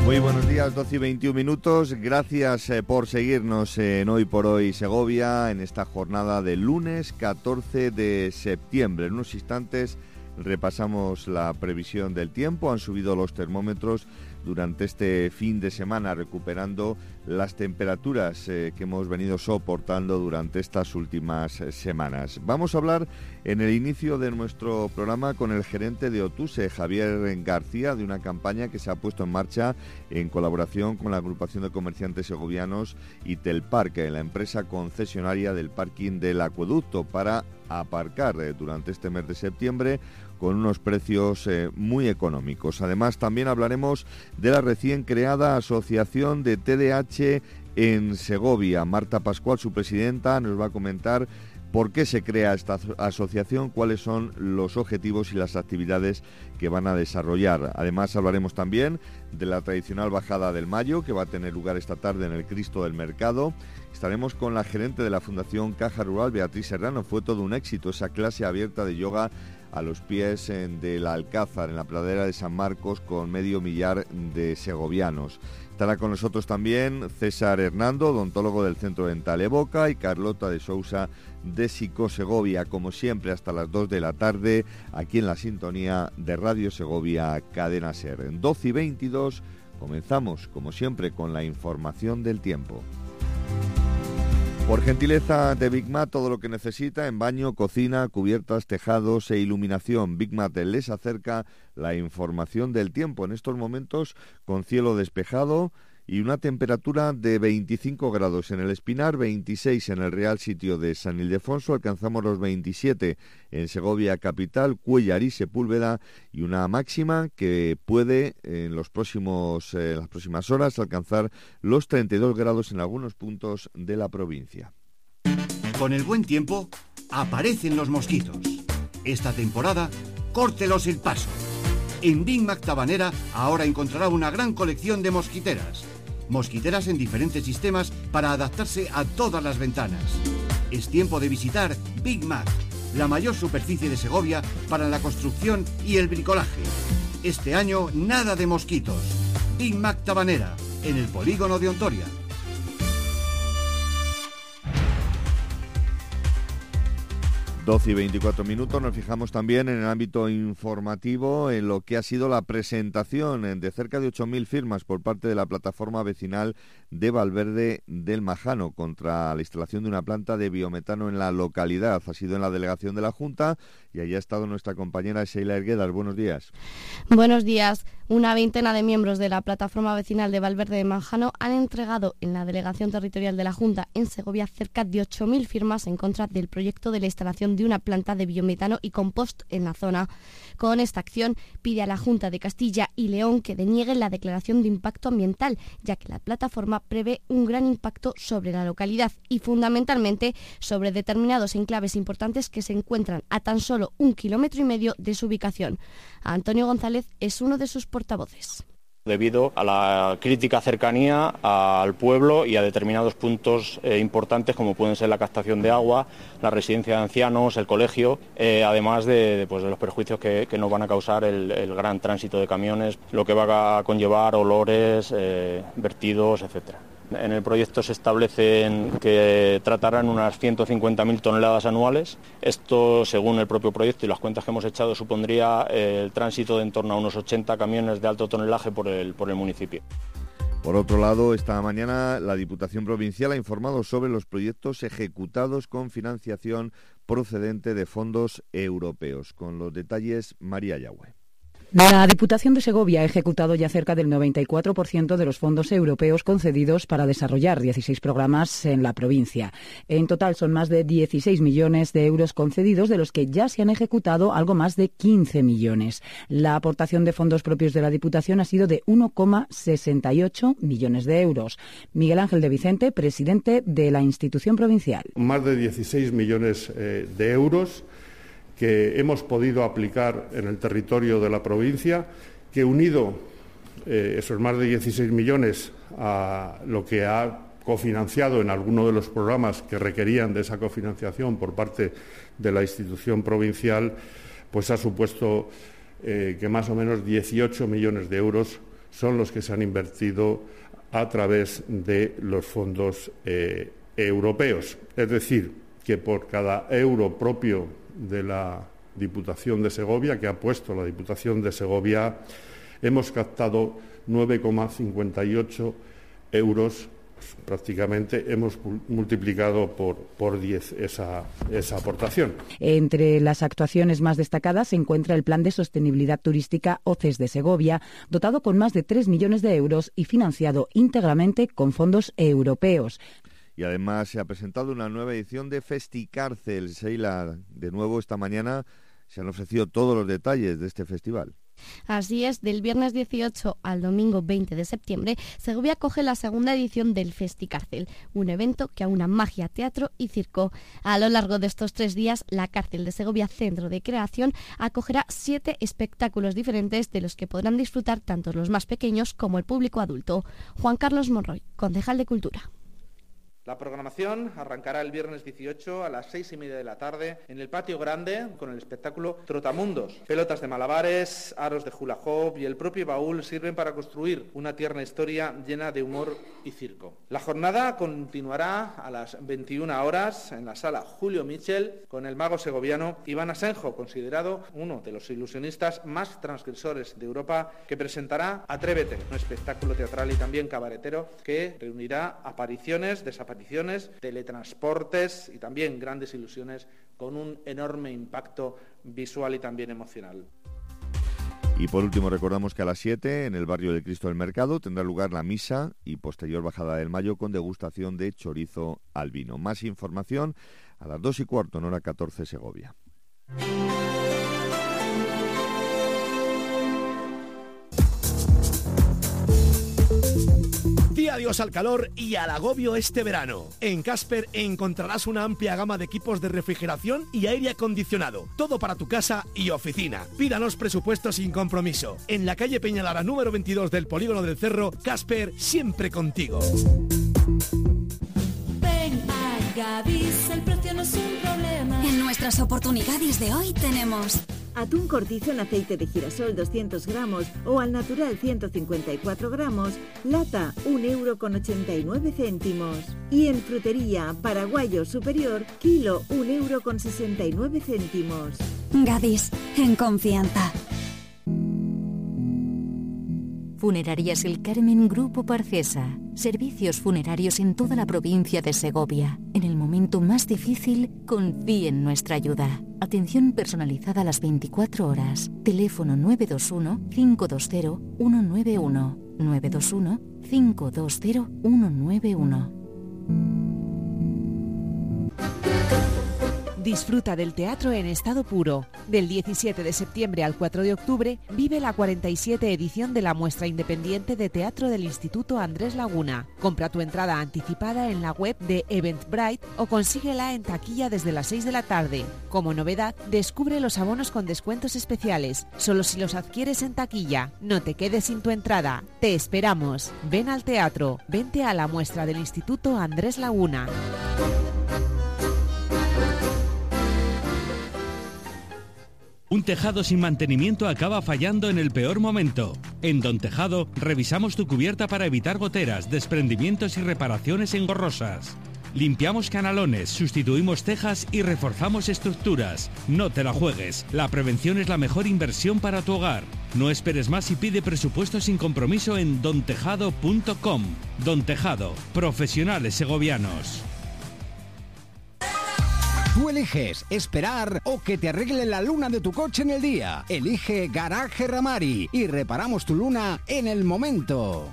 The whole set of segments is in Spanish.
Muy buenos días, 12 y 21 minutos. Gracias por seguirnos en Hoy por Hoy Segovia en esta jornada del lunes 14 de septiembre. En unos instantes repasamos la previsión del tiempo. Han subido los termómetros durante este fin de semana, recuperando las temperaturas que hemos venido soportando durante estas últimas semanas. Vamos a hablar en el inicio de nuestro programa con el gerente de Otuse, Javier García, de una campaña que se ha puesto en marcha en colaboración con la agrupación de comerciantes segovianos y Telparque, la empresa concesionaria del parking del acueducto, para aparcar durante este mes de septiembre con unos precios muy económicos. Además, también hablaremos de la recién creada Asociación de TDAH en Segovia. Marta Pascual, su presidenta, nos va a comentar por qué se crea esta asociación, cuáles son los objetivos y las actividades que van a desarrollar. Además, hablaremos también de la tradicional Bajada del Mayo, que va a tener lugar esta tarde en el Cristo del Mercado. Estaremos con la gerente de la Fundación Caja Rural, Beatriz Serrano. Fue todo un éxito esa clase abierta de yoga a los pies del Alcázar, en la pradera de San Marcos, con 500 de segovianos. Estará con nosotros también César Hernando, odontólogo del Centro Dental Evoca, y Carlota de Sousa, de Psicosegovia, como siempre hasta las 2 de la tarde, aquí en la sintonía de Radio Segovia, Cadena Ser. En 12 y 22 comenzamos, como siempre, con la información del tiempo. Por gentileza de Big Mat, todo lo que necesita en baño, cocina, cubiertas, tejados e iluminación. Big Mat les acerca la información del tiempo. En estos momentos con cielo despejado y una temperatura de 25 grados en el Espinar, 26 en el Real Sitio de San Ildefonso, alcanzamos los 27 en Segovia capital, Cuéllar y Sepúlveda, y una máxima que puede en las próximas horas alcanzar los 32 grados en algunos puntos de la provincia. Con el buen tiempo aparecen los mosquitos. Esta temporada, córtelos el paso. En Big Mac Tabanera ahora encontrará una gran colección de mosquiteras. Mosquiteras en diferentes sistemas para adaptarse a todas las ventanas. Es tiempo de visitar Big Mac, la mayor superficie de Segovia para la construcción y el bricolaje. Este año nada de mosquitos. Big Mac Tabanera, en el polígono de Ontoria. 12 y 24 minutos, nos fijamos también en el ámbito informativo en lo que ha sido la presentación de cerca de 8.000 firmas por parte de la plataforma vecinal de Valverde del Majano contra la instalación de una planta de biometano en la localidad. Ha sido en la delegación de la Junta y allí ha estado nuestra compañera Sheila Erguedas. Buenos días. Buenos días. Una veintena de miembros de la plataforma vecinal de Valverde del Majano han entregado en la delegación territorial de la Junta en Segovia cerca de 8.000 firmas en contra del proyecto de la instalación de una planta de biometano y compost en la zona. Con esta acción pide a la Junta de Castilla y León que deniegue la declaración de impacto ambiental, ya que la plataforma prevé un gran impacto sobre la localidad y fundamentalmente sobre determinados enclaves importantes que se encuentran a tan solo 1,5 kilómetros de su ubicación. Antonio González es uno de sus portavoces. Debido a la crítica cercanía al pueblo y a determinados puntos importantes como pueden ser la captación de agua, la residencia de ancianos, el colegio, además de los perjuicios que nos van a causar el gran tránsito de camiones, lo que va a conllevar olores, vertidos, etcétera. En el proyecto se establecen que tratarán unas 150.000 toneladas anuales. Esto, según el propio proyecto y las cuentas que hemos echado, supondría el tránsito de en torno a unos 80 camiones de alto tonelaje por el municipio. Por otro lado, esta mañana la Diputación Provincial ha informado sobre los proyectos ejecutados con financiación procedente de fondos europeos. Con los detalles, María Yagüe. La Diputación de Segovia ha ejecutado ya cerca del 94% de los fondos europeos concedidos para desarrollar 16 programas en la provincia. En total son más de 16 millones de euros concedidos, de los que ya se han ejecutado algo más de 15 millones. La aportación de fondos propios de la Diputación ha sido de 1,68 millones de euros. Miguel Ángel de Vicente, presidente de la institución provincial. Más de 16 millones de euros que hemos podido aplicar en el territorio de la provincia, que unido esos más de 16 millones a lo que ha cofinanciado en alguno de los programas que requerían de esa cofinanciación por parte de la institución provincial, pues ha supuesto que más o menos 18 millones de euros son los que se han invertido a través de los fondos europeos. Es decir, que por cada euro propio de la Diputación de Segovia, que ha puesto la Diputación de Segovia, hemos captado 9,58 euros. Prácticamente hemos multiplicado por 10 esa aportación. Entre las actuaciones más destacadas se encuentra el Plan de Sostenibilidad Turística OCES de Segovia, dotado con más de 3 millones de euros y financiado íntegramente con fondos europeos. Y además se ha presentado una nueva edición de Festicárcel. Sheila, de nuevo esta mañana se han ofrecido todos los detalles de este festival. Así es, del viernes 18 al domingo 20 de septiembre, Segovia acoge la segunda edición del Festicárcel, un evento que aúna magia, teatro y circo. A lo largo de estos 3 días, la Cárcel de Segovia Centro de Creación acogerá 7 espectáculos diferentes de los que podrán disfrutar tanto los más pequeños como el público adulto. Juan Carlos Monroy, concejal de Cultura. La programación arrancará el viernes 18 a las 6:30 de la tarde en el Patio Grande con el espectáculo Trotamundos. Pelotas de malabares, aros de hula hoop y el propio baúl sirven para construir una tierna historia llena de humor y circo. La jornada continuará a las 21 horas en la sala Julio Michel con el mago segoviano Iván Asenjo, considerado uno de los ilusionistas más transgresores de Europa, que presentará Atrévete, un espectáculo teatral y también cabaretero que reunirá apariciones, desapariciones, teletransportes y también grandes ilusiones con un enorme impacto visual y también emocional. Y por último recordamos que a las 7 en el barrio del Cristo del Mercado tendrá lugar la misa y posterior bajada del Mayo con degustación de chorizo al vino. Más información a las 2:15 en hora 14 Segovia. Di adiós al calor y al agobio este verano. En Casper encontrarás una amplia gama de equipos de refrigeración y aire acondicionado. Todo para tu casa y oficina. Pídanos presupuestos sin compromiso. En la calle Peñalara número 22 del Polígono del Cerro, Casper, siempre contigo. Ven a Gadis, el precio no es un problema. En nuestras oportunidades de hoy tenemos atún cortizo en aceite de girasol 200 gramos o al natural 154 gramos, lata 1,89 €. Y en frutería, paraguayo superior, kilo 1,69 €. Gadis, en confianza. Funerarias El Carmen Grupo Parcesa. Servicios funerarios en toda la provincia de Segovia. En el momento más difícil, confíe en nuestra ayuda. Atención personalizada a las 24 horas. Teléfono 921-520-191. 921-520-191. Disfruta del teatro en estado puro. Del 17 de septiembre al 4 de octubre vive la 47 edición de la muestra independiente de teatro del Instituto Andrés Laguna. Compra tu entrada anticipada en la web de Eventbrite o consíguela en taquilla desde las 6 de la tarde. Como novedad, descubre los abonos con descuentos especiales, solo si los adquieres en taquilla. No te quedes sin tu entrada. Te esperamos. Ven al teatro. Vente a la muestra del Instituto Andrés Laguna. Un tejado sin mantenimiento acaba fallando en el peor momento. En Don Tejado revisamos tu cubierta para evitar goteras, desprendimientos y reparaciones engorrosas. Limpiamos canalones, sustituimos tejas y reforzamos estructuras. No te la juegues. La prevención es la mejor inversión para tu hogar. No esperes más y pide presupuesto sin compromiso en dontejado.com. Don Tejado, profesionales segovianos. Tú eliges esperar o que te arreglen la luna de tu coche en el día. Elige Garaje Ramari y reparamos tu luna en el momento.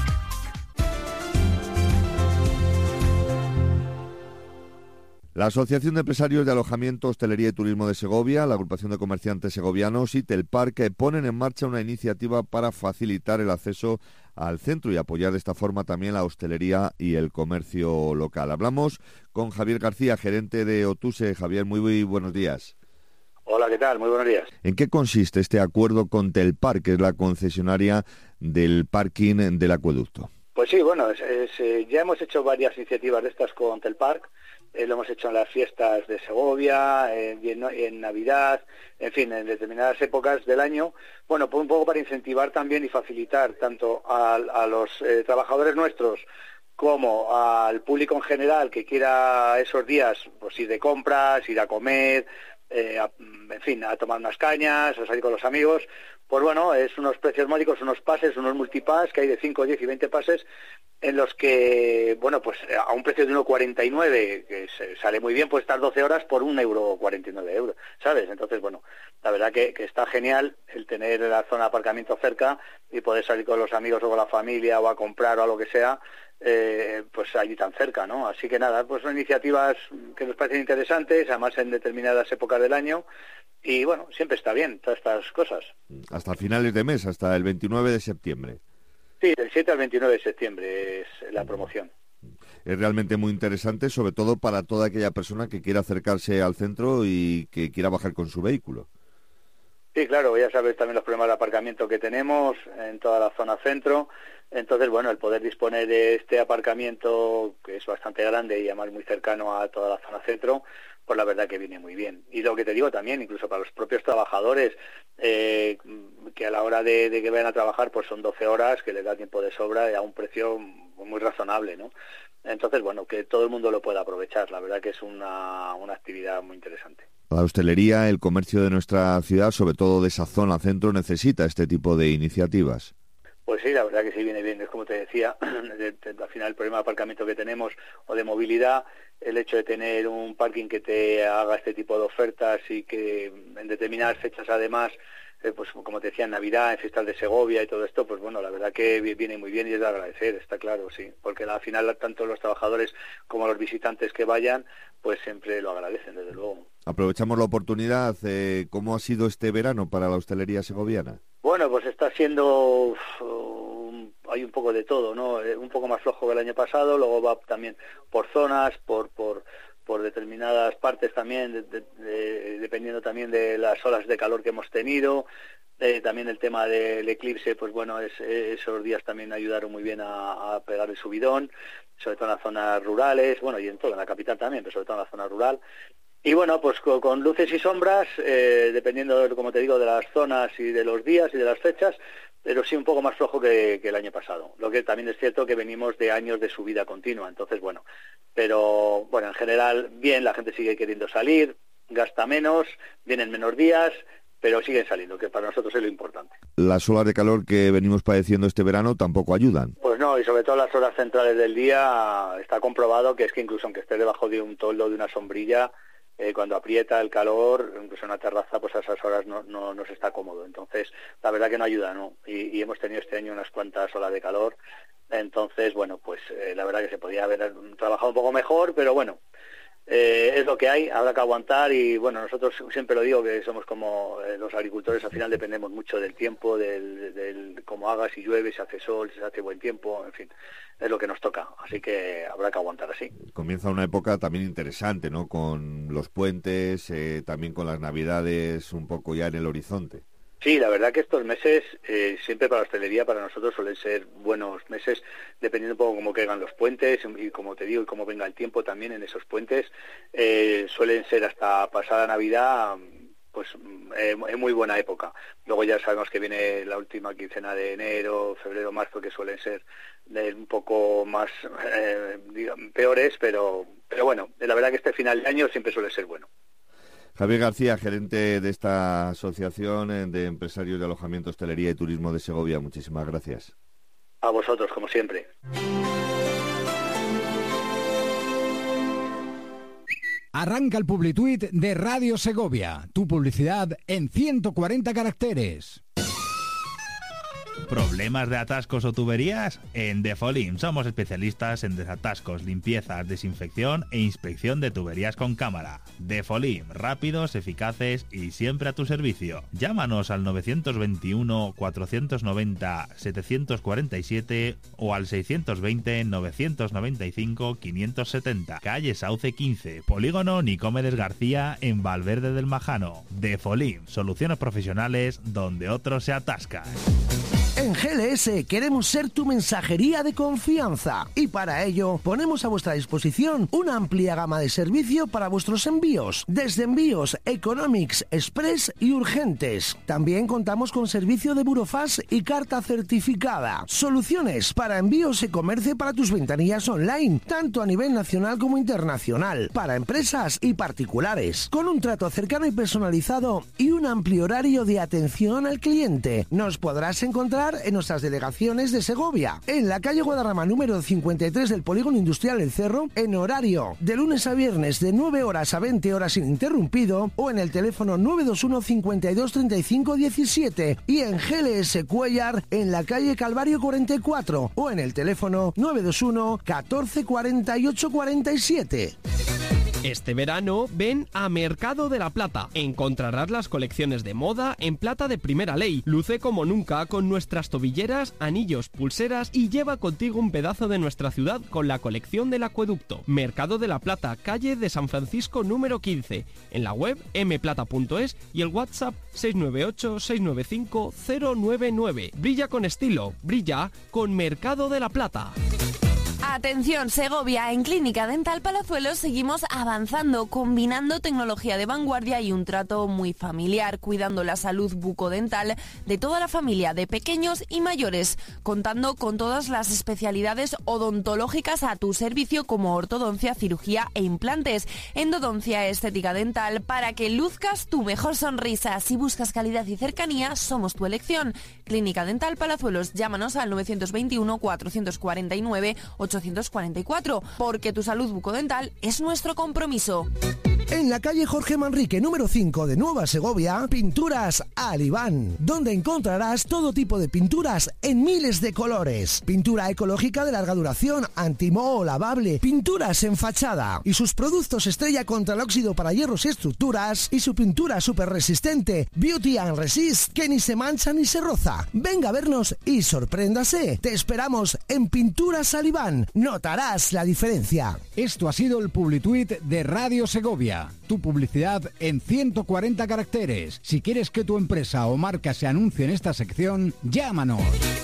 La Asociación de Empresarios de Alojamiento, Hostelería y Turismo de Segovia, la Agrupación de Comerciantes Segovianos y Telpark ponen en marcha una iniciativa para facilitar el acceso al centro y apoyar de esta forma también la hostelería y el comercio local. Hablamos con Javier García, gerente de Otuse. Javier, muy buenos días. Hola, ¿qué tal? Muy buenos días. ¿En qué consiste este acuerdo con Telpark, que es la concesionaria del parking del acueducto? Pues sí, bueno, ya hemos hecho varias iniciativas de estas con Telpark. Lo hemos hecho en las fiestas de Segovia, en Navidad, en fin, en determinadas épocas del año. Bueno, pues un poco para incentivar también y facilitar tanto a los trabajadores nuestros como al público en general que quiera esos días pues ir de compras, ir a comer, en fin, a tomar unas cañas, a salir con los amigos. Pues bueno, es unos precios módicos, unos pases, unos multipass, que hay de 5, 10 y 20 pases, en los que, bueno, pues a un precio de 1,49, que sale muy bien, puede estar 12 horas por 1,49 €, ¿sabes? Entonces, bueno, la verdad que está genial el tener la zona de aparcamiento cerca y poder salir con los amigos o con la familia o a comprar o a lo que sea, pues allí tan cerca, ¿no? Así que nada, pues son iniciativas que nos parecen interesantes, además en determinadas épocas del año, y bueno, siempre está bien todas estas cosas. Hasta finales de mes, hasta el 29 de septiembre. Sí, del 7 al 29 de septiembre es la promoción. Es realmente muy interesante, sobre todo para toda aquella persona que quiera acercarse al centro y que quiera bajar con su vehículo. Sí, claro, ya sabes también los problemas de aparcamiento que tenemos en toda la zona centro. Entonces, bueno, el poder disponer de este aparcamiento, que es bastante grande y además muy cercano a toda la zona centro, pues la verdad que viene muy bien. Y lo que te digo también, incluso para los propios trabajadores, que a la hora de que vayan a trabajar, pues son 12 horas, que les da tiempo de sobra y a un precio muy razonable, ¿no? Entonces, bueno, que todo el mundo lo pueda aprovechar. La verdad que es una actividad muy interesante. La hostelería, el comercio de nuestra ciudad, sobre todo de esa zona centro, necesita este tipo de iniciativas. Pues sí, la verdad que sí viene bien. Es como te decía, al final el problema de aparcamiento que tenemos o de movilidad, el hecho de tener un parking que te haga este tipo de ofertas y que en determinadas fechas además, pues como te decía, en Navidad, en fiestas de Segovia y todo esto, pues bueno, la verdad que viene muy bien y es de agradecer, está claro, sí, porque al final tanto los trabajadores como los visitantes que vayan, pues siempre lo agradecen, desde luego. Aprovechamos la oportunidad. ¿Cómo ha sido este verano para la hostelería segoviana? Bueno, pues está siendo, hay un poco de todo, ¿no? Un poco más flojo que el año pasado, luego va también por zonas, por determinadas partes también, dependiendo también de las olas de calor que hemos tenido. También el tema del eclipse, pues bueno, esos días también ayudaron muy bien a pegar el subidón, sobre todo en las zonas rurales, bueno, y en toda la capital también, pero sobre todo en la zona rural. Y bueno, pues con luces y sombras, dependiendo, como te digo, de las zonas y de los días y de las fechas, pero sí un poco más flojo que el año pasado. Lo que también es cierto que venimos de años de subida continua, entonces bueno, pero bueno, en general bien, la gente sigue queriendo salir, gasta menos, vienen menos días, pero siguen saliendo, que para nosotros es lo importante. Las olas de calor que venimos padeciendo este verano tampoco ayudan. Pues no, y sobre todo las horas centrales del día está comprobado que es que incluso aunque estés debajo de un toldo, de una sombrilla, cuando aprieta el calor, incluso en una terraza, pues a esas horas no se está cómodo. Entonces, la verdad que no ayuda, ¿no? Y hemos tenido este año unas cuantas olas de calor. Entonces, bueno, pues la verdad que se podía haber trabajado un poco mejor, pero bueno, es lo que hay, habrá que aguantar. Y bueno, nosotros siempre lo digo que somos como los agricultores, al final dependemos mucho del tiempo, del cómo haga, si llueve, si hace sol, si hace buen tiempo, en fin, es lo que nos toca, así que habrá que aguantar así. Comienza una época también interesante, ¿no? Con los puentes, también con las Navidades un poco ya en el horizonte. Sí, la verdad que estos meses, siempre para la hostelería, para nosotros suelen ser buenos meses, dependiendo un poco cómo caigan los puentes y como te digo, y cómo venga el tiempo también en esos puentes, suelen ser hasta pasada Navidad, pues en muy buena época. Luego ya sabemos que viene la última quincena de enero, febrero, marzo, que suelen ser un poco más peores, pero bueno, la verdad que este final de año siempre suele ser bueno. Javier García, gerente de esta Asociación de Empresarios de Alojamiento, Hostelería y Turismo de Segovia, muchísimas gracias. A vosotros, como siempre. Arranca el Publituit de Radio Segovia, tu publicidad en 140 caracteres. ¿Problemas de atascos o tuberías? En Defolim somos especialistas en desatascos, limpiezas, desinfección e inspección de tuberías con cámara. Defolim, rápidos, eficaces y siempre a tu servicio. Llámanos al 921-490-747 o al 620-995-570. Calle Sauce 15, Polígono Nicomedes García en Valverde del Majano. Defolim, soluciones profesionales donde otros se atascan. En GLS queremos ser tu mensajería de confianza y para ello ponemos a vuestra disposición una amplia gama de servicio para vuestros envíos, desde envíos Economics, Express y urgentes. También contamos con servicio de burofax y carta certificada. Soluciones para envíos y comercio para tus ventanillas online, tanto a nivel nacional como internacional, para empresas y particulares, con un trato cercano y personalizado y un amplio horario de atención al cliente. Nos podrás encontrar en nuestras delegaciones de Segovia, en la calle Guadarrama número 53 del Polígono Industrial El Cerro, en horario de lunes a viernes de 9 horas a 20 horas ininterrumpido, o en el teléfono 921 52 35 17 y en GLS Cuellar en la calle Calvario 44 o en el teléfono 921 14 48 47. Este verano ven a Mercado de la Plata. Encontrarás las colecciones de moda en plata de primera ley. Luce como nunca con nuestras tobilleras, anillos, pulseras y lleva contigo un pedazo de nuestra ciudad con la colección del acueducto. Mercado de la Plata, calle de San Francisco número 15. En la web mplata.es y el WhatsApp 698 695 099. Brilla con estilo, brilla con Mercado de la Plata. Atención, Segovia, en Clínica Dental Palazuelos seguimos avanzando, combinando tecnología de vanguardia y un trato muy familiar, cuidando la salud bucodental de toda la familia, de pequeños y mayores, contando con todas las especialidades odontológicas a tu servicio como ortodoncia, cirugía e implantes, endodoncia, estética dental, para que luzcas tu mejor sonrisa. Si buscas calidad y cercanía, somos tu elección. Clínica Dental Palazuelos, llámanos al 921 449 844, porque tu salud bucodental es nuestro compromiso. En la calle Jorge Manrique número 5 de Nueva Segovia, Pinturas Alibán, donde encontrarás todo tipo de pinturas en miles de colores. Pintura ecológica de larga duración, antimoho, lavable, pinturas en fachada y sus productos estrella contra el óxido para hierros y estructuras y su pintura súper resistente, Beauty and Resist, que ni se mancha ni se roza. Venga a vernos y sorpréndase. Te esperamos en Pinturas Alibán. Notarás la diferencia. Esto ha sido el Publituit de Radio Segovia. Tu publicidad en 140 caracteres. Si quieres que tu empresa o marca se anuncie en esta sección, llámanos.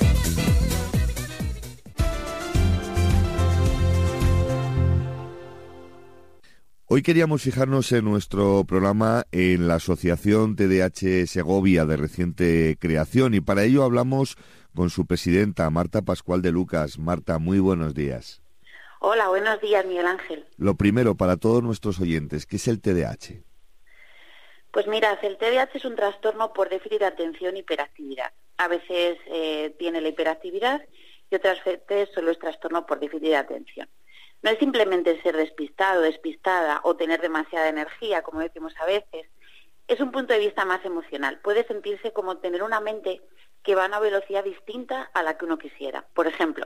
Hoy queríamos fijarnos en nuestro programa en la Asociación TDAH Segovia de reciente creación y para ello hablamos con su presidenta, Marta Pascual de Lucas. Marta, muy buenos días. Hola, buenos días, Miguel Ángel. Lo primero, para todos nuestros oyentes, ¿qué es el TDAH? Pues mirad, el TDAH es un trastorno por déficit de atención y hiperactividad. A veces tiene la hiperactividad y otras veces solo es trastorno por déficit de atención. No es simplemente ser despistado, despistada o tener demasiada energía, como decimos a veces. Es un punto de vista más emocional. Puede sentirse como tener una mente que va a una velocidad distinta a la que uno quisiera. Por ejemplo,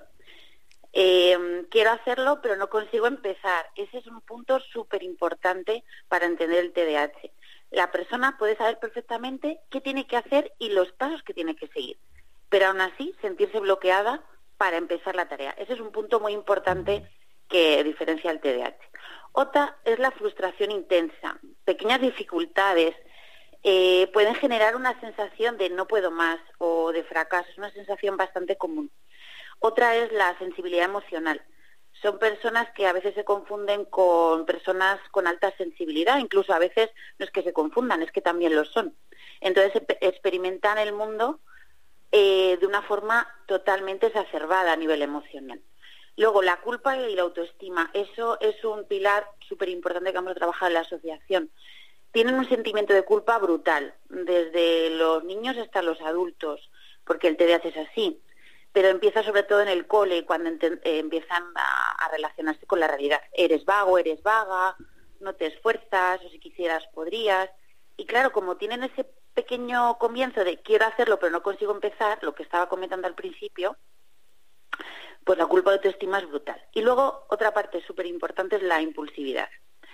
quiero hacerlo, pero no consigo empezar. Ese es un punto súper importante para entender el TDAH. La persona puede saber perfectamente qué tiene que hacer y los pasos que tiene que seguir, pero aún así sentirse bloqueada para empezar la tarea. Ese es un punto muy importante que diferencia el TDAH. Otra es la frustración intensa. Pequeñas dificultades pueden generar una sensación de no puedo más o de fracaso. Es una sensación bastante común. Otra es la sensibilidad emocional. Son personas que a veces se confunden con personas con alta sensibilidad, incluso a veces no es que se confundan, es que también lo son. Entonces experimentan el mundo de una forma totalmente exacerbada a nivel emocional. Luego, la culpa y la autoestima, eso es un pilar súper importante que vamos a trabajar en la asociación. Tienen un sentimiento de culpa brutal, desde los niños hasta los adultos, porque el TDAH es así. Pero empieza sobre todo en el cole, cuando empiezan a relacionarse con la realidad. Eres vago, eres vaga, no te esfuerzas, o si quisieras podrías. Y claro, como tienen ese pequeño comienzo de quiero hacerlo pero no consigo empezar, lo que estaba comentando al principio, pues la culpa de autoestima es brutal. Y luego otra parte súper importante es la impulsividad.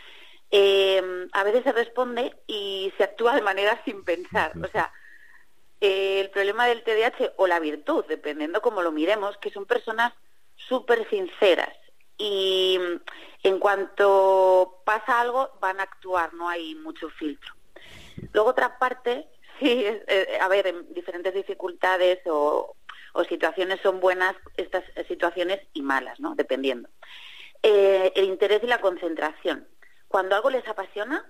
A veces se responde y se actúa de manera sin pensar. O sea, el problema del TDAH o la virtud, dependiendo cómo lo miremos, que son personas súper sinceras y en cuanto pasa algo van a actuar, no hay mucho filtro. Luego otra parte, sí, a ver, en diferentes dificultades o o situaciones son buenas estas situaciones y malas, ¿no? Dependiendo. El interés y la concentración. Cuando algo les apasiona,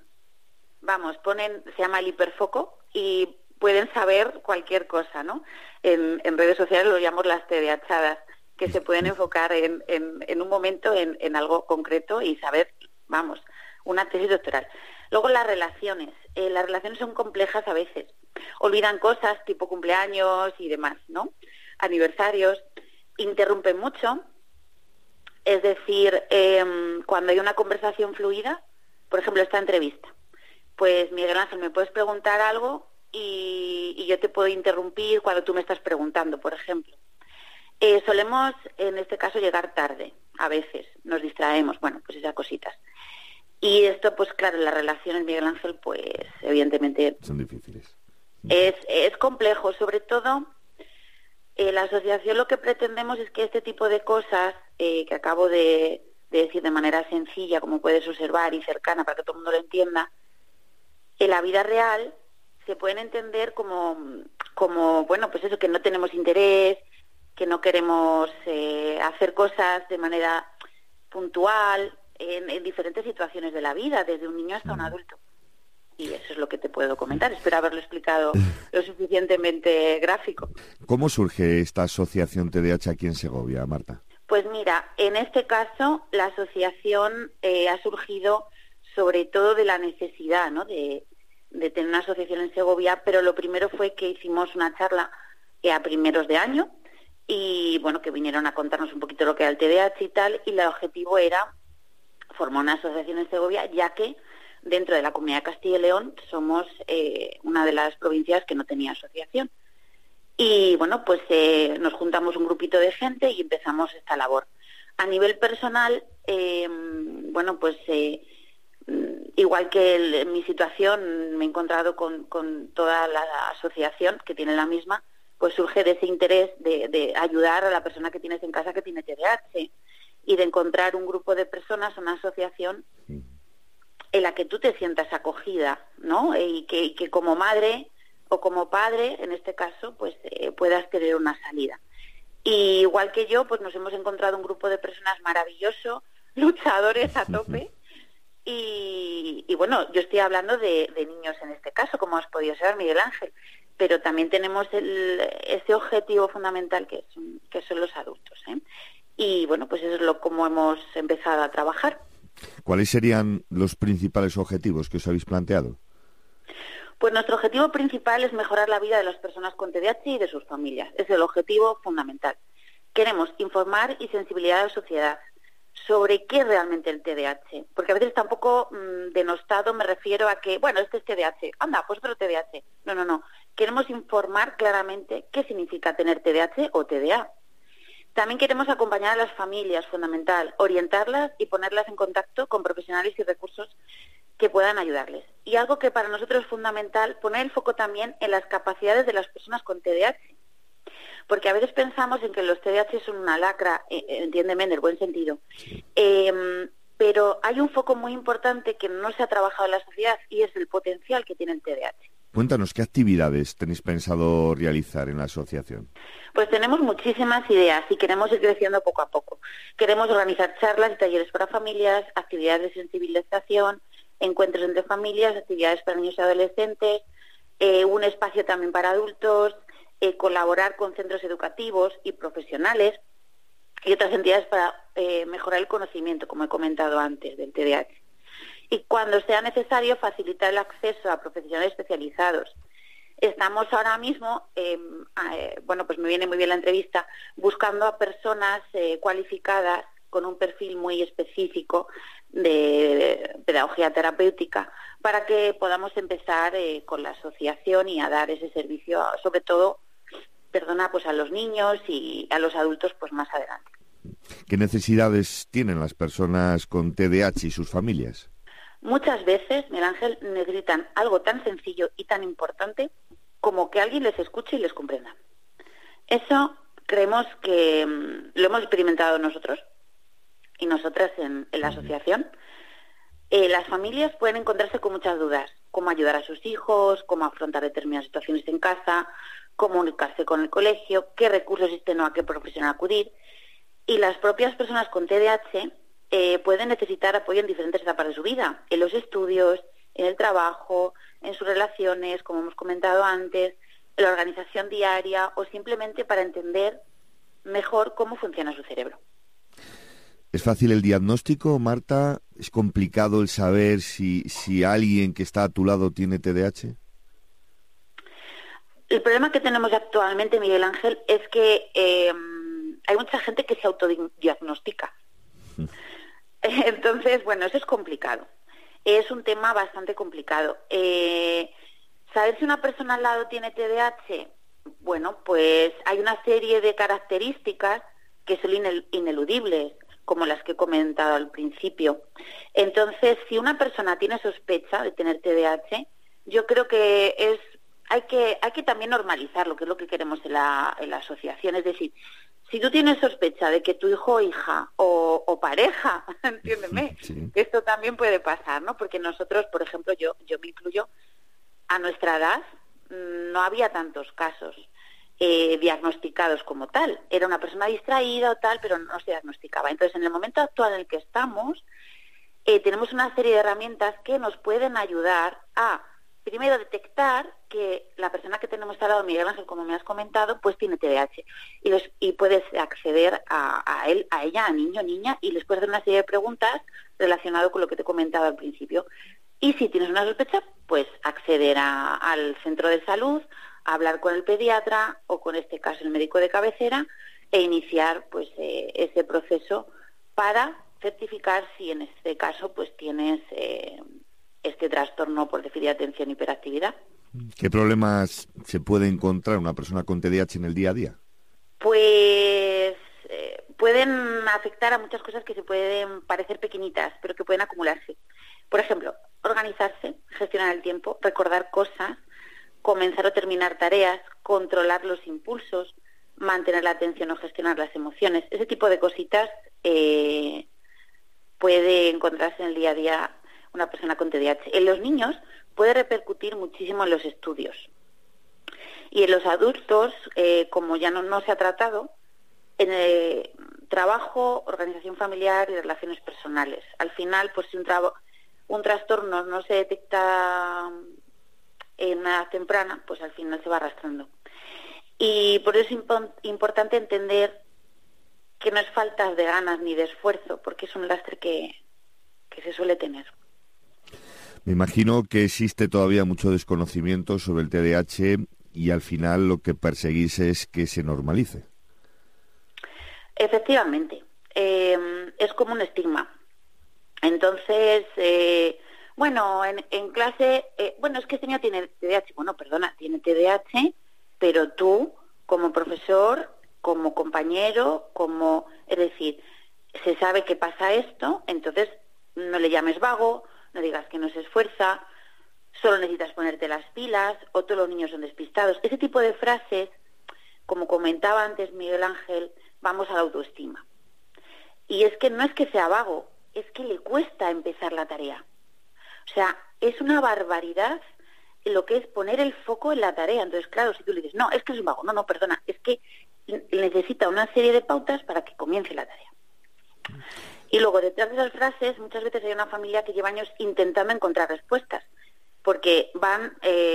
se llama el hiperfoco y pueden saber cualquier cosa, ¿no? En redes sociales lo llamamos las TDAHadas, que se pueden enfocar en un momento en algo concreto y saber, una tesis doctoral. Luego las relaciones son complejas a veces. Olvidan cosas tipo cumpleaños y demás, ¿no? Aniversarios, interrumpen mucho. Es decir, cuando hay una conversación fluida, por ejemplo, esta entrevista, pues Miguel Ángel, me puedes preguntar algo y yo te puedo interrumpir cuando tú me estás preguntando, por ejemplo. Solemos, en este caso, llegar tarde, a veces, nos distraemos, pues esas cositas. Y esto, pues claro, las relaciones, Miguel Ángel, pues evidentemente... son difíciles. Es complejo, sobre todo, la asociación lo que pretendemos es que este tipo de cosas, que acabo de decir de manera sencilla, como puedes observar, y cercana para que todo el mundo lo entienda, en la vida real se pueden entender como pues eso, que no tenemos interés, que no queremos hacer cosas de manera puntual en diferentes situaciones de la vida, desde un niño hasta un adulto. Y eso es lo que te puedo comentar. Espero haberlo explicado lo suficientemente gráfico. ¿Cómo surge esta asociación TDAH aquí en Segovia, Marta? Pues mira, en este caso la asociación ha surgido sobre todo de la necesidad, ¿no?, de tener una asociación en Segovia, pero lo primero fue que hicimos una charla a primeros de año y que vinieron a contarnos un poquito lo que era el TDAH y tal, y el objetivo era formar una asociación en Segovia, ya que dentro de la Comunidad de Castilla y León somos una de las provincias que no tenía asociación. Y nos juntamos un grupito de gente y empezamos esta labor. A nivel personal, igual que en mi situación me he encontrado con toda la asociación que tiene la misma, pues surge de ese interés de ayudar a la persona que tienes en casa que tiene TDAH y de encontrar un grupo de personas, una asociación en la que tú te sientas acogida, ¿no? Y que como madre o como padre, en este caso, pues puedas tener una salida. Y igual que yo, pues nos hemos encontrado un grupo de personas maravilloso, luchadores a tope. Y yo estoy hablando de niños en este caso, como has podido saber, Miguel Ángel, pero también tenemos ese objetivo fundamental que son los adultos, Y pues eso es como hemos empezado a trabajar. ¿Cuáles serían los principales objetivos que os habéis planteado? Pues nuestro objetivo principal es mejorar la vida de las personas con TDAH y de sus familias. Es el objetivo fundamental. Queremos informar y sensibilizar a la sociedad sobre qué es realmente el TDAH. Porque a veces tampoco denostado me refiero a que, este es TDAH. Anda, pues otro TDAH. No. Queremos informar claramente qué significa tener TDAH o TDA. También queremos acompañar a las familias, fundamental, orientarlas y ponerlas en contacto con profesionales y recursos que puedan ayudarles. Y algo que para nosotros es fundamental, poner el foco también en las capacidades de las personas con TDAH. Porque a veces pensamos en que los TDAH son una lacra, entiéndeme en el buen sentido, pero hay un foco muy importante que no se ha trabajado en la sociedad y es el potencial que tiene el TDAH. Cuéntanos, ¿qué actividades tenéis pensado realizar en la asociación? Pues tenemos muchísimas ideas y queremos ir creciendo poco a poco. Queremos organizar charlas y talleres para familias, actividades de sensibilización, encuentros entre familias, actividades para niños y adolescentes, un espacio también para adultos, colaborar con centros educativos y profesionales y otras entidades para mejorar el conocimiento, como he comentado antes, del TDAH. Y cuando sea necesario, facilitar el acceso a profesionales especializados. Estamos ahora mismo, pues me viene muy bien la entrevista, buscando a personas cualificadas con un perfil muy específico de pedagogía terapéutica para que podamos empezar con la asociación y a dar ese servicio, sobre todo, pues a los niños y a los adultos pues más adelante. ¿Qué necesidades tienen las personas con TDAH y sus familias? Muchas veces, Miguel Ángel, necesitan algo tan sencillo y tan importante como que alguien les escuche y les comprenda. Eso creemos que lo hemos experimentado nosotros y nosotras en la asociación. Las familias pueden encontrarse con muchas dudas, cómo ayudar a sus hijos, cómo afrontar determinadas situaciones en casa, comunicarse con el colegio, qué recursos existen o a qué profesional acudir. Y las propias personas con TDAH pueden necesitar apoyo en diferentes etapas de su vida, en los estudios, en el trabajo, en sus relaciones, como hemos comentado antes, en la organización diaria o simplemente para entender mejor cómo funciona su cerebro. ¿Es fácil el diagnóstico, Marta? ¿Es complicado el saber si alguien que está a tu lado tiene TDAH? El problema que tenemos actualmente, Miguel Ángel, es que hay mucha gente que se autodiagnostica. Entonces, bueno, eso es complicado. Es un tema bastante complicado. Saber si una persona al lado tiene TDAH, bueno, pues hay una serie de características que son ineludibles, como las que he comentado al principio. Entonces, si una persona tiene sospecha de tener TDAH, yo creo que hay que también normalizarlo, que es lo que queremos en la asociación. Es decir, si tú tienes sospecha de que tu hijo o hija o pareja, entiéndeme, sí, esto también puede pasar, ¿no? Porque nosotros, por ejemplo, yo me incluyo, a nuestra edad no había tantos casos diagnosticados como tal. Era una persona distraída o tal, pero no se diagnosticaba. Entonces, en el momento actual en el que estamos, tenemos una serie de herramientas que nos pueden ayudar a, primero, detectar que la persona que tenemos al lado, Miguel Ángel, como me has comentado, pues tiene TDAH. Y puedes acceder a él, a ella, a niño, niña, y les puedes hacer una serie de preguntas relacionadas con lo que te he comentado al principio. Y si tienes una sospecha, pues acceder al centro de salud, a hablar con el pediatra o, con este caso, el médico de cabecera, e iniciar pues ese proceso para certificar si en este caso pues tienes este trastorno por déficit de atención y hiperactividad. ¿Qué problemas se puede encontrar una persona con TDAH en el día a día? Pues pueden afectar a muchas cosas que se pueden parecer pequeñitas, pero que pueden acumularse. Por ejemplo, organizarse, gestionar el tiempo, recordar cosas, comenzar o terminar tareas, controlar los impulsos, mantener la atención o gestionar las emociones. Ese tipo de cositas puede encontrarse en el día a día una persona con TDAH. En los niños puede repercutir muchísimo en los estudios. Y en los adultos, como ya no se ha tratado, en el trabajo, organización familiar y relaciones personales. Al final, pues si un trastorno no se detecta en una edad temprana, pues al final se va arrastrando. Y por eso es importante entender que no es falta de ganas ni de esfuerzo, porque es un lastre que se suele tener. Me imagino que existe todavía mucho desconocimiento sobre el TDAH y al final lo que perseguís es que se normalice. Efectivamente, es como un estigma. Entonces, en clase, es que este niño tiene TDAH. Bueno, perdona, tiene TDAH, pero tú, como profesor, como compañero, es decir, se sabe que pasa esto, entonces no le llames vago, no digas que no se esfuerza, solo necesitas ponerte las pilas, o todos los niños son despistados. Ese tipo de frases, como comentaba antes Miguel Ángel, vamos a la autoestima. Y es que no es que sea vago, es que le cuesta empezar la tarea. O sea, es una barbaridad lo que es poner el foco en la tarea. Entonces, claro, si tú le dices, no, es que es un vago, no, perdona, es que necesita una serie de pautas para que comience la tarea. Y luego, detrás de esas frases, muchas veces hay una familia que lleva años intentando encontrar respuestas, porque vamos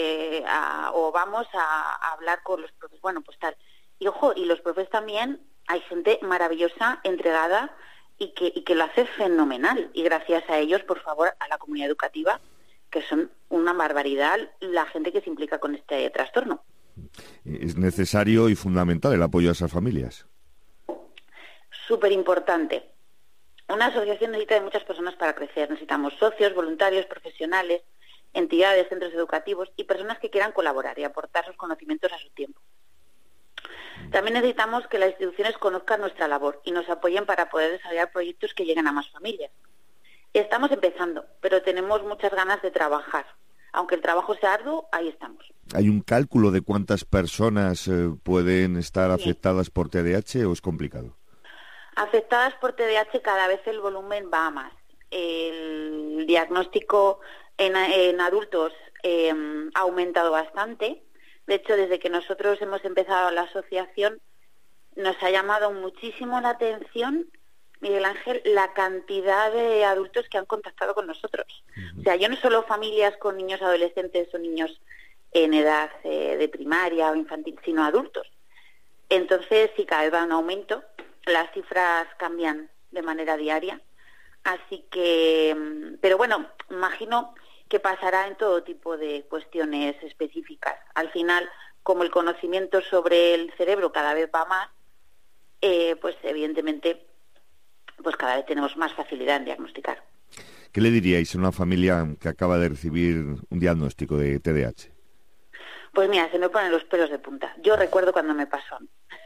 a hablar con los profes, bueno, pues tal. Y ojo, y los profes también, hay gente maravillosa, entregada, y que lo hace fenomenal. Y gracias a ellos, por favor, a la comunidad educativa, que son una barbaridad la gente que se implica con este trastorno. Es necesario y fundamental el apoyo a esas familias. Súper importante. Una asociación necesita de muchas personas para crecer. Necesitamos socios, voluntarios, profesionales, entidades, centros educativos y personas que quieran colaborar y aportar sus conocimientos a su tiempo. También necesitamos que las instituciones conozcan nuestra labor y nos apoyen para poder desarrollar proyectos que lleguen a más familias. Estamos empezando, pero tenemos muchas ganas de trabajar. Aunque el trabajo sea arduo, ahí estamos. ¿Hay un cálculo de cuántas personas pueden estar afectadas por TDAH o es complicado? Afectadas por TDAH cada vez el volumen va a más. El diagnóstico en adultos ha aumentado bastante, De hecho, desde que nosotros hemos empezado la asociación, nos ha llamado muchísimo la atención, Miguel Ángel, la cantidad de adultos que han contactado con nosotros. O sea, yo no solo familias con niños adolescentes o niños en edad de primaria o infantil, sino adultos. Entonces, sí, cada vez va en aumento. Las cifras cambian de manera diaria. Así que, pero bueno, imagino que pasará en todo tipo de cuestiones específicas. Al final, como el conocimiento sobre el cerebro cada vez va más, pues evidentemente, pues cada vez tenemos más facilidad en diagnosticar. ¿Qué le diríais a una familia que acaba de recibir un diagnóstico de TDAH? Pues mira, se me ponen los pelos de punta. Yo recuerdo cuando me pasó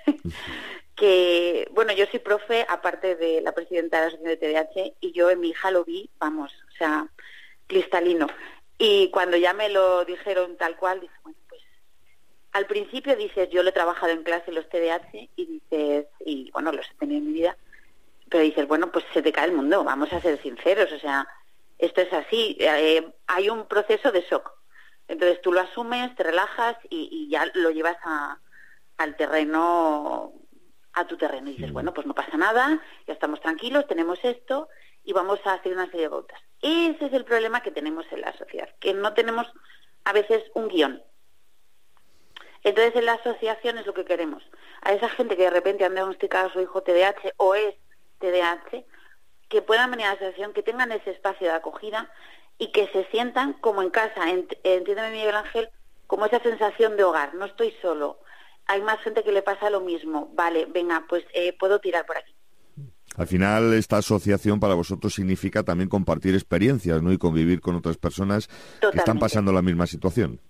que, bueno, yo soy profe, aparte de la presidenta de la asociación de TDAH, y yo en mi hija lo vi, vamos, o sea, cristalino. Y cuando ya me lo dijeron tal cual, dije, bueno, pues al principio dices, yo lo he trabajado en clase los TDAH, y dices, y bueno, los he tenido en mi vida, pero dices, bueno, pues se te cae el mundo, vamos a ser sinceros, o sea, esto es así, hay un proceso de shock. Entonces tú lo asumes, te relajas y ya lo llevas al terreno, a tu terreno. Y dices, bueno, pues no pasa nada, ya estamos tranquilos, tenemos esto y vamos a hacer una serie de pautas. Ese es el problema que tenemos en la sociedad, que no tenemos a veces un guión. Entonces en la asociación es lo que queremos. A esa gente que de repente han diagnosticado a su hijo TDAH o es TDAH, que puedan venir a la asociación, que tengan ese espacio de acogida y que se sientan como en casa, entiéndeme Miguel Ángel, como esa sensación de hogar, no estoy solo, hay más gente que le pasa lo mismo, vale, venga, pues puedo tirar por aquí. Al final, esta asociación para vosotros significa también compartir experiencias, ¿no? Y convivir con otras personas que están pasando la misma situación.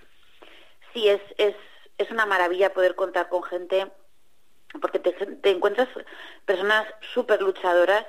Sí, es una maravilla poder contar con gente, porque te encuentras personas súper luchadoras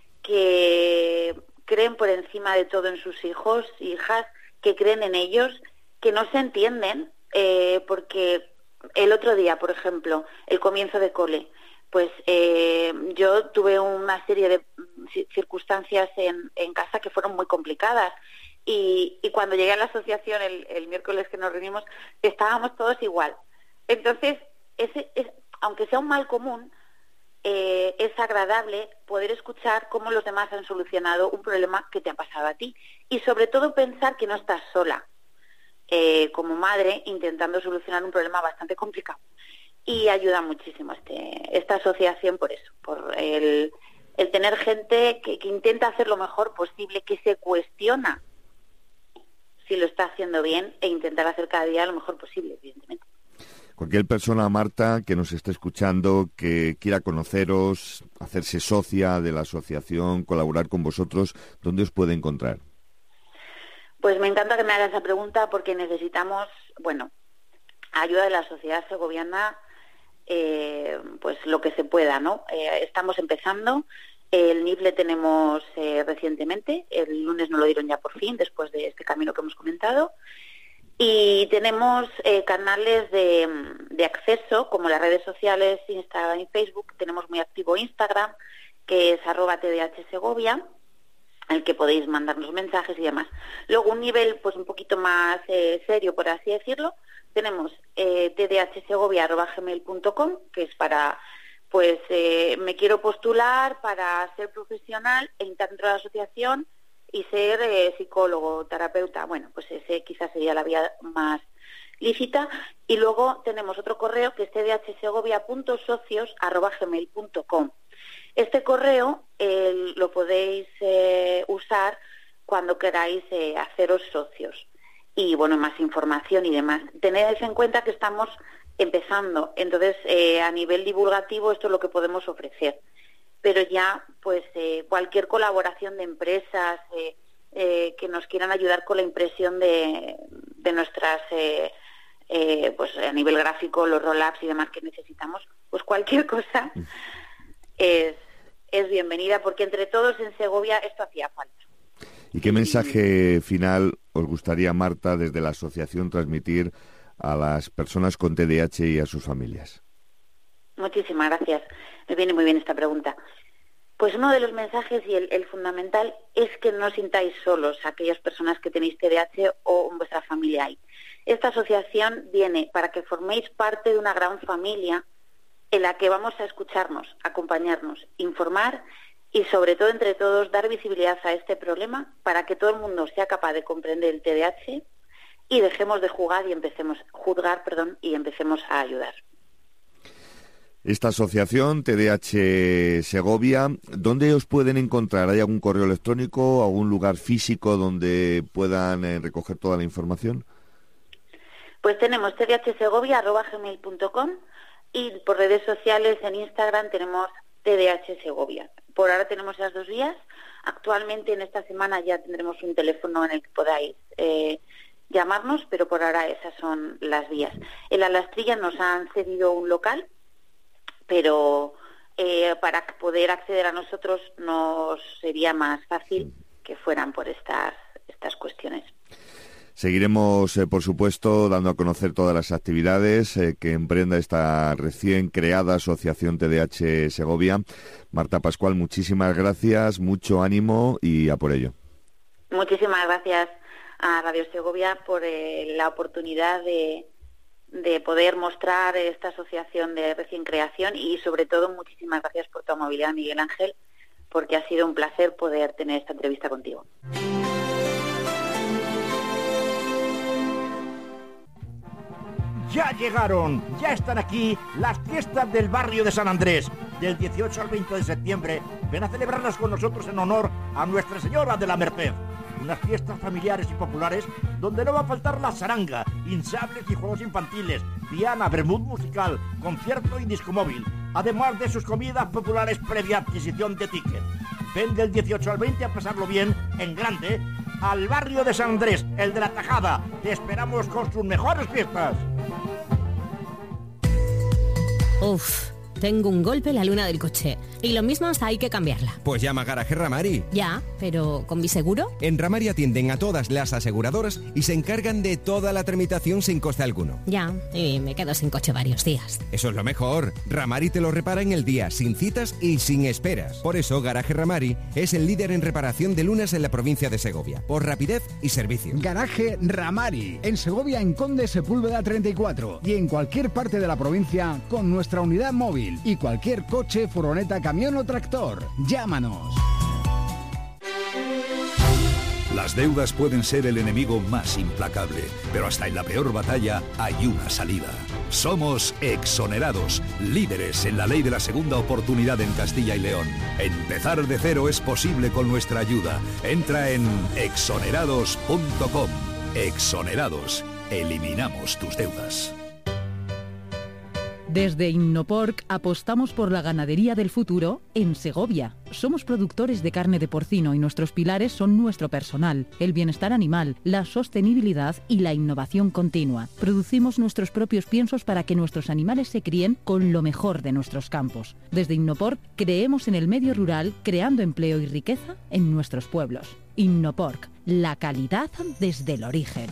que creen por encima de todo en sus hijos, hijas, que creen en ellos, que no se entienden, porque el otro día, por ejemplo, el comienzo de cole, pues yo tuve una serie de circunstancias en casa que fueron muy complicadas y cuando llegué a la asociación el miércoles que nos reunimos, estábamos todos igual. Entonces, aunque sea un mal común, es agradable poder escuchar cómo los demás han solucionado un problema que te ha pasado a ti y sobre todo pensar que no estás sola como madre intentando solucionar un problema bastante complicado, y ayuda muchísimo esta asociación por eso, por el tener gente que intenta hacer lo mejor posible, que se cuestiona si lo está haciendo bien e intentar hacer cada día lo mejor posible, evidentemente. Cualquier persona, Marta, que nos esté escuchando, que quiera conoceros, hacerse socia de la asociación, colaborar con vosotros, ¿dónde os puede encontrar? Pues me encanta que me hagas esa pregunta porque necesitamos, bueno, ayuda de la sociedad segoviana, pues lo que se pueda, ¿no? Estamos empezando, el NIF le tenemos recientemente, el lunes nos lo dieron ya por fin, después de este camino que hemos comentado. Y tenemos canales de acceso, como las redes sociales, Instagram y Facebook. Tenemos muy activo Instagram, que es @tdhsegovia, al que podéis mandarnos mensajes y demás. Luego, un nivel pues un poquito más serio, por así decirlo, tenemos tdhsegovia@gmail.com, que es para, pues, me quiero postular para ser profesional e intentar entrar a la asociación y ser psicólogo, terapeuta. Bueno, pues ese quizás sería la vía más lícita. Y luego tenemos otro correo que es tdhsegovia.socios@gmail.com. Este correo lo podéis usar cuando queráis haceros socios. Y bueno, más información y demás. Tened en cuenta que estamos empezando, entonces a nivel divulgativo esto es lo que podemos ofrecer. Pero ya, pues, cualquier colaboración de empresas que nos quieran ayudar con la impresión de nuestras, pues, a nivel gráfico, los roll-ups y demás que necesitamos, pues cualquier cosa es bienvenida, porque entre todos en Segovia esto hacía falta. ¿Y qué mensaje final os gustaría, Marta, desde la asociación transmitir a las personas con TDAH y a sus familias? Muchísimas gracias. Me viene muy bien esta pregunta. Pues uno de los mensajes y el fundamental es que no os sintáis solos, aquellas personas que tenéis TDAH o en vuestra familia hay. Esta asociación viene para que forméis parte de una gran familia en la que vamos a escucharnos, acompañarnos, informar y sobre todo entre todos dar visibilidad a este problema para que todo el mundo sea capaz de comprender el TDAH y dejemos de juzgar y empecemos a ayudar. Esta asociación, TDAH Segovia, ¿dónde os pueden encontrar? ¿Hay algún correo electrónico, algún lugar físico donde puedan recoger toda la información? Pues tenemos tdhsegovia@gmail.com y por redes sociales en Instagram tenemos TDAH Segovia. Por ahora tenemos esas dos vías. Actualmente en esta semana ya tendremos un teléfono en el que podáis llamarnos, pero por ahora esas son las vías. En La Lastrilla nos han cedido un local, pero para poder acceder a nosotros nos sería más fácil que fueran por estas cuestiones. Seguiremos, por supuesto, dando a conocer todas las actividades que emprenda esta recién creada Asociación TDAH Segovia. Marta Pascual, muchísimas gracias, mucho ánimo y a por ello. Muchísimas gracias a Radio Segovia por la oportunidad de poder mostrar esta asociación de recién creación y sobre todo muchísimas gracias por tu amabilidad, Miguel Ángel, porque ha sido un placer poder tener esta entrevista contigo. Ya llegaron, ya están aquí las fiestas del barrio de San Andrés. Del 18 al 20 de septiembre, ven a celebrarlas con nosotros en honor a Nuestra Señora de la Merced. Unas fiestas familiares y populares donde no va a faltar la zaranga, hinchables y juegos infantiles, piana, vermut musical, concierto y disco móvil, además de sus comidas populares previa adquisición de ticket. Ven del 18 al 20 a pasarlo bien, en grande, al barrio de San Andrés, el de la Tajada. Te esperamos con sus mejores fiestas. Uf, tengo un golpe en la luna del coche. Y lo mismo hasta hay que cambiarla. Pues llama a Garaje Ramari. Ya, pero ¿con mi seguro? En Ramari atienden a todas las aseguradoras y se encargan de toda la tramitación sin coste alguno. Ya, y me quedo sin coche varios días. Eso es lo mejor. Ramari te lo repara en el día, sin citas y sin esperas. Por eso Garaje Ramari es el líder en reparación de lunas en la provincia de Segovia, por rapidez y servicio. Garaje Ramari, en Segovia, en Conde Sepúlveda 34 y en cualquier parte de la provincia con nuestra unidad móvil y cualquier coche, furgoneta, camión o tractor. Llámanos. Las deudas pueden ser el enemigo más implacable, pero hasta en la peor batalla hay una salida. Somos Exonerados, líderes en la ley de la segunda oportunidad en Castilla y León. Empezar de cero es posible con nuestra ayuda. Entra en exonerados.com. Exonerados. Eliminamos tus deudas. Desde Innoporc apostamos por la ganadería del futuro en Segovia. Somos productores de carne de porcino y nuestros pilares son nuestro personal, el bienestar animal, la sostenibilidad y la innovación continua. Producimos nuestros propios piensos para que nuestros animales se críen con lo mejor de nuestros campos. Desde Innoporc creemos en el medio rural, creando empleo y riqueza en nuestros pueblos. Innoporc, la calidad desde el origen.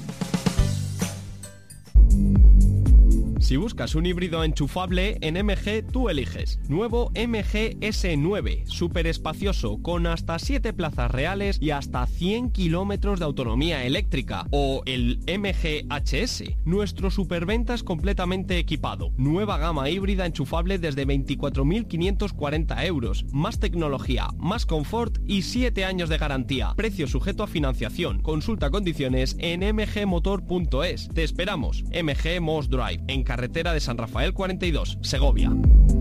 Si buscas un híbrido enchufable, en MG tú eliges. Nuevo MG S9, súper espacioso, con hasta 7 plazas reales y hasta 100 kilómetros de autonomía eléctrica. O el MG HS, nuestro superventas completamente equipado. Nueva gama híbrida enchufable desde 24.540 euros. Más tecnología, más confort y 7 años de garantía. Precio sujeto a financiación. Consulta condiciones en mgmotor.es. Te esperamos. MG Moss Drive, en carretera de San Rafael 42, Segovia.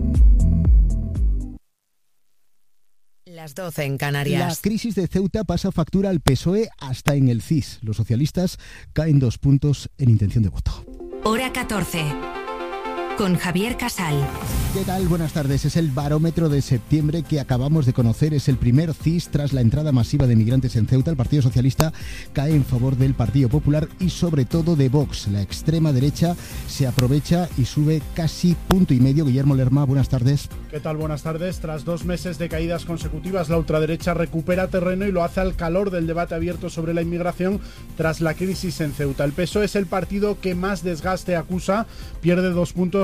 Las 12 en Canarias. La crisis de Ceuta pasa factura al PSOE hasta en el CIS. Los socialistas caen 2 puntos en intención de voto. Hora 14. Con Javier Casal. ¿Qué tal? Buenas tardes. Es el barómetro de septiembre que acabamos de conocer. Es el primer CIS tras la entrada masiva de migrantes en Ceuta. El Partido Socialista cae en favor del Partido Popular y sobre todo de Vox. La extrema derecha se aprovecha y sube casi 1,5 puntos. Guillermo Lerma, buenas tardes. ¿Qué tal? Buenas tardes. Tras 2 meses de caídas consecutivas, la ultraderecha recupera terreno y lo hace al calor del debate abierto sobre la inmigración tras la crisis en Ceuta. El PSOE es el partido que más desgaste acusa, pierde 2 puntos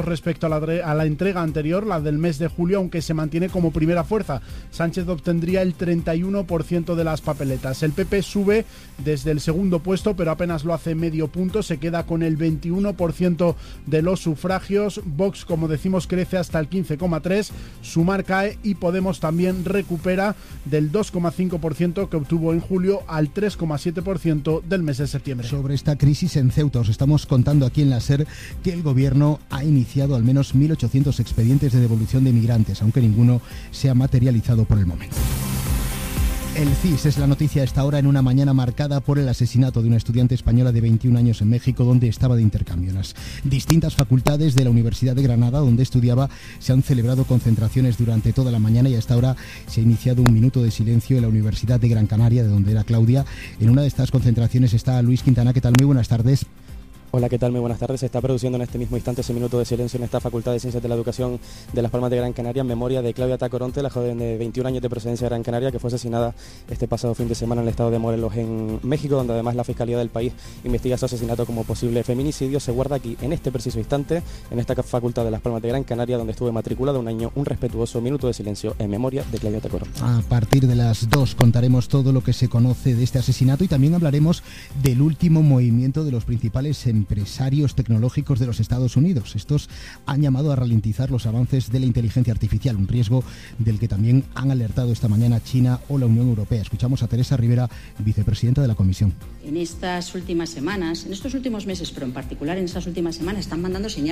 puntos respecto a la entrega anterior, la del mes de julio, aunque se mantiene como primera fuerza. Sánchez obtendría el 31% de las papeletas. El PP sube desde el segundo puesto, pero apenas lo hace medio punto, se queda con el 21% de los sufragios. Vox, como decimos, crece hasta el 15,3%, Sumar cae y Podemos también recupera del 2,5% que obtuvo en julio al 3,7% del mes de septiembre. Sobre esta crisis en Ceuta os estamos contando aquí en la SER que el gobierno ha iniciado al menos 1.800 expedientes de devolución de migrantes, aunque ninguno se ha materializado por el momento. El CIS es la noticia a esta hora en una mañana marcada por el asesinato de una estudiante española de 21 años en México, donde estaba de intercambio. En las distintas facultades de la Universidad de Granada, donde estudiaba, se han celebrado concentraciones durante toda la mañana y a esta hora se ha iniciado un minuto de silencio en la Universidad de Gran Canaria, de donde era Claudia. En una de estas concentraciones está Luis Quintana. ¿Qué tal? Muy buenas tardes. Hola, ¿qué tal? Muy buenas tardes. Se está produciendo en este mismo instante ese minuto de silencio en esta Facultad de Ciencias de la Educación de Las Palmas de Gran Canaria en memoria de Claudia Tacoronte, la joven de 21 años de procedencia de Gran Canaria que fue asesinada este pasado fin de semana en el estado de Morelos, en México, donde además la Fiscalía del país investiga su asesinato como posible feminicidio. Se guarda aquí, en este preciso instante, en esta Facultad de Las Palmas de Gran Canaria, donde estuve matriculada un año, un respetuoso minuto de silencio en memoria de Claudia Tacoronte. A partir de las 2 contaremos todo lo que se conoce de este asesinato y también hablaremos del último movimiento de los principales empresarios tecnológicos de los Estados Unidos. Estos han llamado a ralentizar los avances de la inteligencia artificial, un riesgo del que también han alertado esta mañana China o la Unión Europea. Escuchamos a Teresa Rivera, vicepresidenta de la Comisión. En estas últimas semanas, en estos últimos meses, pero en particular en estas últimas semanas, están mandando señales